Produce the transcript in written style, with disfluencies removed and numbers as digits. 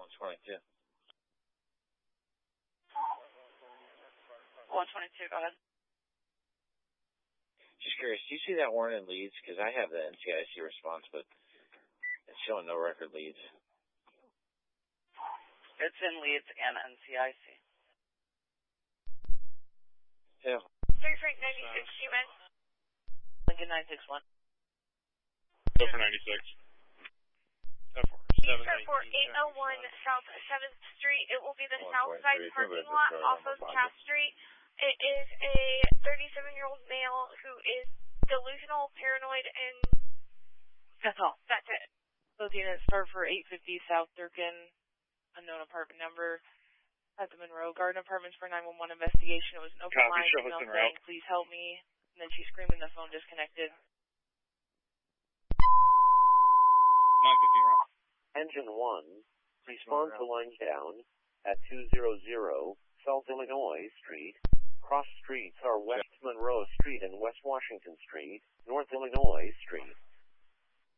122. 122, go ahead. Just curious, do you see that warrant in Leeds? Because I have the NCIC response, but it's showing no record Leeds. It's in Leeds and NCIC. Yeah. 3 Frank 96, Human. Lincoln 961. Go for 96. For 801 South 7th Street. It will be the south side parking lot off of Cass Street. It is a 37-year-old male who is delusional, paranoid, and that's all. That's it. Those units start for 850 South Durkin, unknown apartment number, at the Monroe Garden Apartments for 911 investigation. It was an open line email saying, please help me. And then she's screaming, the phone disconnected. 950 Engine 1, respond to line down at 200 South Illinois Street. Cross streets are West Monroe Street and West Washington Street, North Illinois Street.